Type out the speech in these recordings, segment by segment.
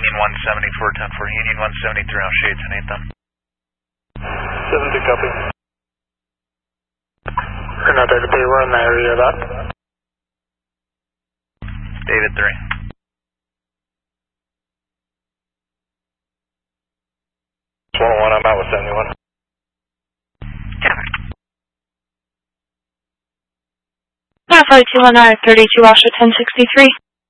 Union 174, 10-4. Union 173, I'll shade tonight them. 70 copy. Another to be, we're in the area of that. David 3. It's 101, I'm out with 71. Flight 219, 32 Osha 1063.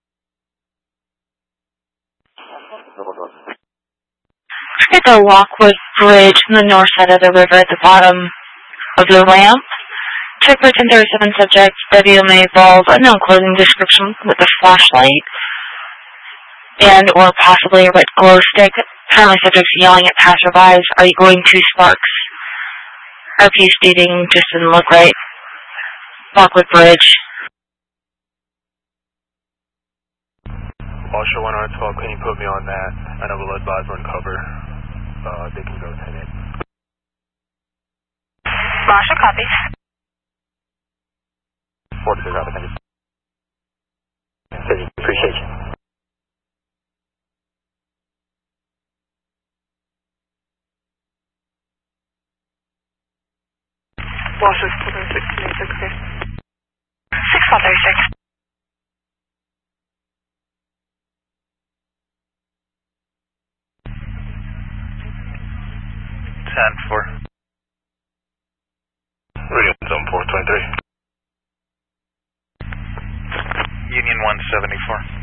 At the Lockwood Bridge on the north side of the river at the bottom of the ramp. Check for 1037 subject, WMA bulb, unknown clothing description with a flashlight and or possibly a red glow stick. Apparently subjects yelling at passerbys, are you going to Sparks? RP stating just didn't look right. Lockwood Bridge. Osha 112, can you put me on that? And I will advise on cover. They can go 10-8. Marshall, copy. 42, copy, thank you. Appreciate you. Washington 636. 6136. 10-4. Radio zone 423. Union 174.